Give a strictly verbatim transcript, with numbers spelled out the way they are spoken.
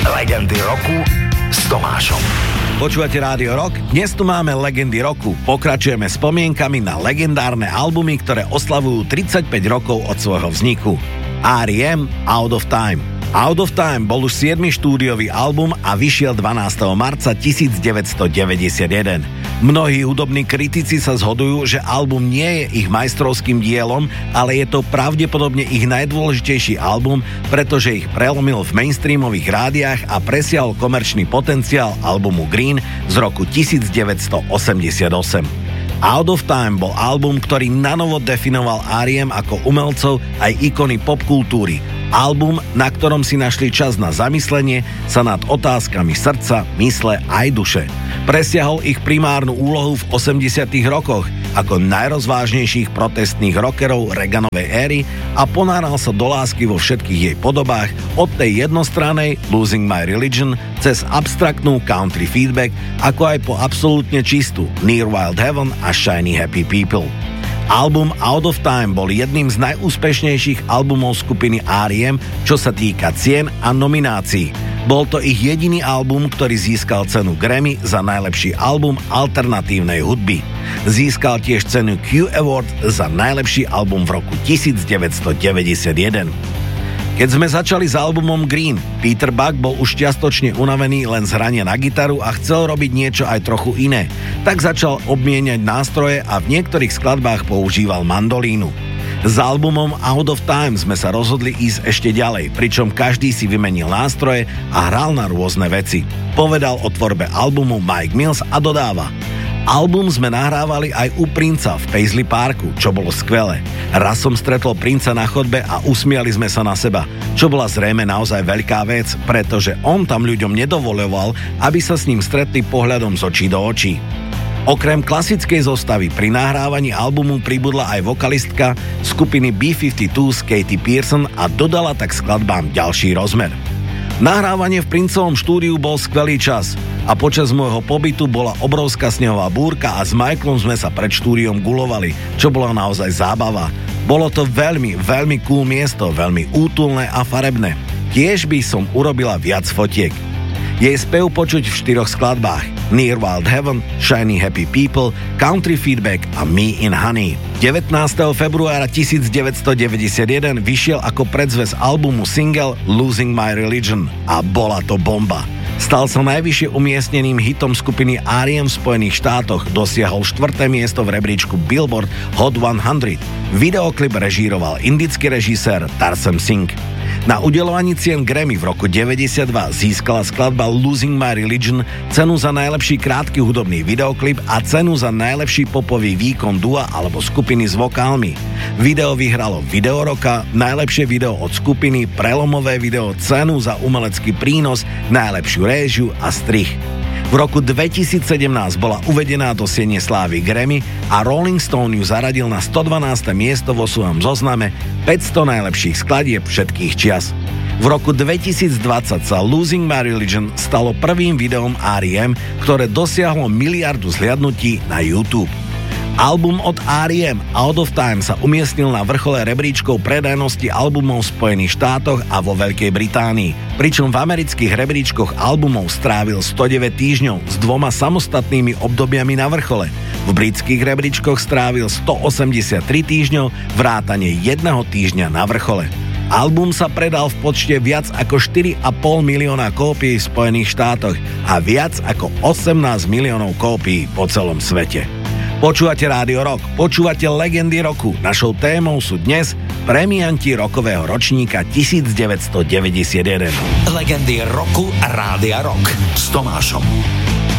Legendy roku s Tomášom. Počúvate Rádio Rock? Dnes tu máme Legendy roku. Pokračujeme spomienkami na legendárne albumy, ktoré oslavujú tridsaťpäť rokov od svojho vzniku. R E M Out of Time. Out of Time bol už siedmy štúdiový album a vyšiel dvanásteho marca devätnásťstodeväťdesiatjeden. Mnohí hudobní kritici sa zhodujú, že album nie je ich majstrovským dielom, ale je to pravdepodobne ich najdôležitejší album, pretože ich prelomil v mainstreamových rádiách a presiahol komerčný potenciál albumu Green z roku devätnásťstoosemdesiatosem. Out of Time bol album, ktorý nanovo definoval R E M ako umelcov aj ikony popkultúry. Album, na ktorom si našli čas na zamyslenie sa nad otázkami srdca, mysle aj duše. Presiahol ich primárnu úlohu v osemdesiatych rokoch ako najrozvážnejších protestných rockerov Reaganovej éry a ponáral sa do lásky vo všetkých jej podobách, od tej jednostrannej Losing My Religion cez abstraktnú country feedback, ako aj po absolútne čistú Near Wild Heaven a Shiny Happy People. Album Out of Time bol jedným z najúspešnejších albumov skupiny R E M, čo sa týka cien a nominácií. Bol to ich jediný album, ktorý získal cenu Grammy za najlepší album alternatívnej hudby. Získal tiež cenu Q Award za najlepší album v roku devätnásťstodeväťdesiatjeden. Keď sme začali s albumom Green, Peter Buck bol už čiastočne unavený len z hrania na gitaru a chcel robiť niečo aj trochu iné. Tak začal obmieniať nástroje a v niektorých skladbách používal mandolínu. S albumom Out of Time sme sa rozhodli ísť ešte ďalej, pričom každý si vymenil nástroje a hral na rôzne veci. Povedal o tvorbe albumu Mike Mills a dodáva: album sme nahrávali aj u Princa v Paisley Parku, čo bolo skvelé. Raz som stretol Princa na chodbe a usmiali sme sa na seba, čo bola zrejme naozaj veľká vec, pretože on tam ľuďom nedovoľoval, aby sa s ním stretli pohľadom z očí do očí. Okrem klasickej zostavy pri nahrávaní albumu pribudla aj vokalistka skupiny bé päťdesiatdva Katy Pearson a dodala tak skladbám ďalší rozmer. Nahrávanie v Princovom štúdiu bol skvelý čas a počas môjho pobytu bola obrovská snehová búrka a s Michaelom sme sa pred štúdiom gulovali, čo bola naozaj zábava. Bolo to veľmi, veľmi cool miesto, veľmi útulné a farebné. Tiež by som urobila viac fotiek. Jej spev počuť v štyroch skladbách: Near Wild Heaven, Shiny Happy People, Country Feedback a Me in Honey. devätnásteho februára devätnásťstodeväťdesiatjeden vyšiel ako predzvesť albumu single Losing My Religion a bola to bomba. Stal sa najvyššie umiestneným hitom skupiny R E M v Spojených štátoch, dosiahol štvrté miesto v rebríčku Billboard Hot sto. Videoklip režíroval indický režisér Tarsem Singh. Na udeľovaní cien Grammy v roku deväťdesiatdva získala skladba Losing My Religion cenu za najlepší krátky hudobný videoklip a cenu za najlepší popový výkon dua alebo skupiny s vokálmi. Video vyhralo Video roka, najlepšie video od skupiny, prelomové video, cenu za umelecký prínos, najlepšiu réžiu a strih. V roku dvetisícsedemnásť bola uvedená do siene slávy Grammy a Rolling Stone ju zaradil na stodvanáste miesto vo svojom zozname päťsto najlepších skladieb všetkých čias. V roku dvetisícdvadsať sa Losing My Religion stalo prvým videom R E M, ktoré dosiahlo miliardu zhliadnutí na YouTube. Album od R E M Out of Time sa umiestnil na vrchole rebríčkov predajnosti albumov v Spojených štátoch a vo Veľkej Británii, pričom v amerických rebríčkoch albumov strávil stodeväť týždňov s dvoma samostatnými obdobiami na vrchole. V britských rebríčkoch strávil stoosemdesiattri týždňov, vrátane jedného týždňa na vrchole. Album sa predal v počte viac ako štyri a pol milióna kópií v Spojených štátoch a viac ako osemnásť miliónov kópií po celom svete. Počúvate Rádio Rock, počúvate Legendy roku. Našou témou sú dnes premianti rokového ročníka devätnásťstodeväťdesiatjeden. Legendy roku Rádia Rock s Tomášom.